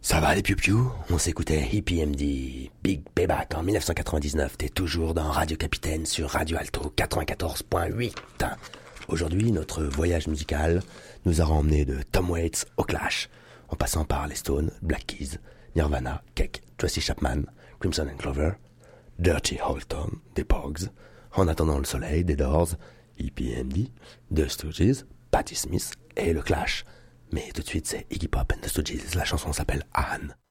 Ça va les piou-piou? On s'écoutait Hippie MD, Big Payback en 1999. T'es toujours dans Radio Capitaine sur Radio Alto 94.8. Aujourd'hui, notre voyage musical nous a emmenés de Tom Waits au Clash, en passant par les Stones, Black Keys, Nirvana, Cake, Tracy Chapman, Crimson and Clover, Dirty Holton, des Pogues, En attendant le soleil, des Doors, Hippie MD, The Stooges, Patti Smith et le Clash. Mais tout de suite, c'est Iggy Pop and the Stooges. La chanson s'appelle Anne.